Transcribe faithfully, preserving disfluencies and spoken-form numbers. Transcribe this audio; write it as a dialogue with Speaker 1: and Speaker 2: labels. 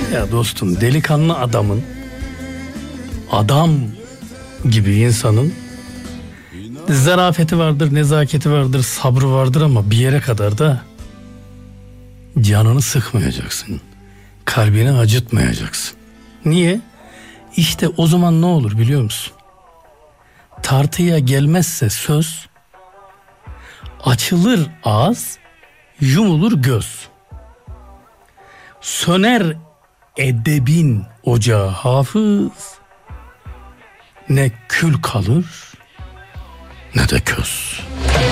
Speaker 1: Ya dostum, delikanlı adamın, adam gibi insanın zarafeti vardır, nezaketi vardır, sabrı vardır ama bir yere kadar da canını sıkmayacaksın. Kalbini acıtmayacaksın. Niye? İşte o zaman ne olur biliyor musun? Tartıya gelmezse söz, açılır ağız, yumulur göz. Söner edebin ocağı hafız, ne kül kalır ne de köz.